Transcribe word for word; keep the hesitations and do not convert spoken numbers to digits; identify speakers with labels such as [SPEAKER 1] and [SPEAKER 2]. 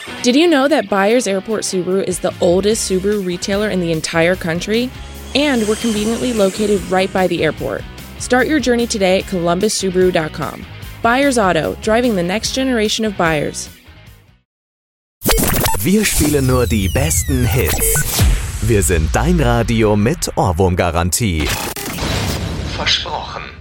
[SPEAKER 1] Did you know that Byers Airport Subaru is the oldest Subaru retailer in the entire country? And we're conveniently located right by the airport. Start your journey today at columbus subaru dot com. Byers Auto, driving the next generation of buyers.
[SPEAKER 2] Wir spielen nur die besten Hits. Wir sind dein Radio mit Ohrwurmgarantie. Versprochen.